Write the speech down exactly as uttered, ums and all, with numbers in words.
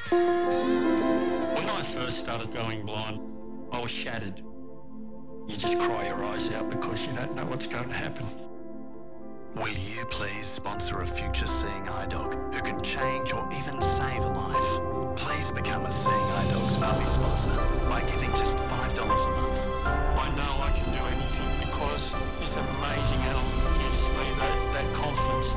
When I first started going blind, I was shattered. You just cry your eyes out because you don't know what's going to happen. Will you please sponsor a future seeing eye dog who can change or even save a life? Please become a Seeing Eye Dog's puppy sponsor by giving